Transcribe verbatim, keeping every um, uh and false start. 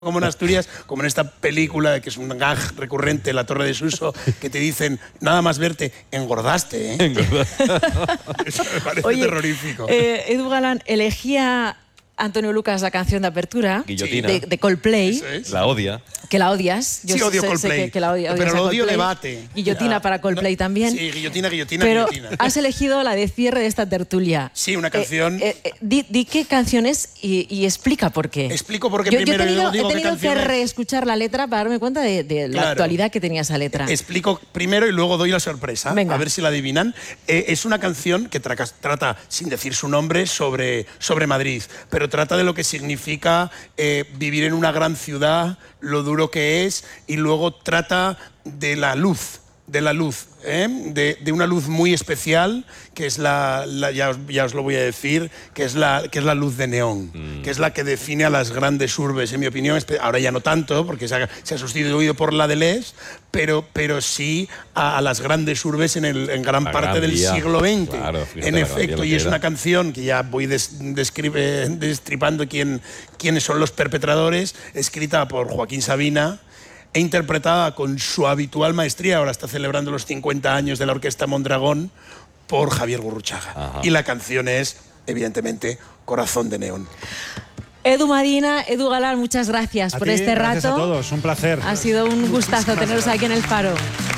Como en Asturias, como en esta película que es un gag recurrente, La Torre de Suso, que te dicen, nada más verte, engordaste, ¿eh? Engordaste. Eso me parece Oye, terrorífico. Eh, Edu Galán, elegía Antonio Lucas la canción de apertura Guillotina. de, de Coldplay, Eso es. La odia. que la odias. Sí, odio sé- sé Coldplay, que, que la odia- pero odias a lo odio Coldplay. debate. Guillotina Ya. para Coldplay No, también. Sí, guillotina, guillotina, Pero guillotina. has elegido la de cierre de esta tertulia. Sí, una canción. Eh, eh, eh, di, di qué canción es y, y explica por qué. Explico por qué yo, yo primero he y tenido, luego digo he qué tenido que canción es. reescuchar la letra para darme cuenta de, de la Claro. actualidad que tenía esa letra. Explico primero y luego doy la sorpresa, Venga. a ver si la adivinan. Eh, es una canción que traca- trata, sin decir su nombre, sobre, sobre Madrid, pero trata de lo que significa eh, vivir en una gran ciudad, lo duro que es, y luego trata de la luz, de la luz, ¿eh? de, de una luz muy especial, que es la, la- ya, os, ya os lo voy a decir, que es la, que es la luz de neón, mm. que es la que define a las grandes urbes, en mi opinión. Ahora ya no tanto, porque se ha, se ha sustituido por la de Les, pero, pero sí a, a las grandes urbes en, el, en gran la parte Gran del Vía. siglo veinte. Claro, fíjate en la Gran Vía efecto, lo y que es era. una canción que ya voy des, describe, destripando quién, quiénes son los perpetradores, escrita por Joaquín Sabina, e interpretada con su habitual maestría, ahora está celebrando los cincuenta años de la Orquesta Mondragón, por Javier Gurruchaga. Ajá. Y la canción es, evidentemente, Corazón de Neón. Edu Madina, Edu Galán, muchas gracias A por ti, este gracias rato. a todos, un placer. Ha sido un gustazo Muchísimas teneros aquí en El Faro.